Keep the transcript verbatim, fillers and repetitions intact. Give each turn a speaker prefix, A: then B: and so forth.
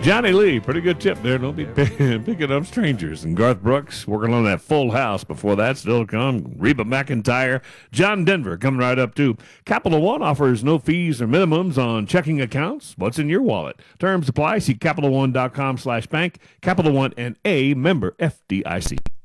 A: Johnny Lee, pretty good tip there. Don't be picking up strangers. And Garth Brooks working on that Full House. Before that, still to come, Reba McEntire. John Denver coming right up too. Capital One offers no fees or minimums on checking accounts. What's in your wallet? Terms apply. See CapitalOne.com slash bank. Capital One and a member F D I C.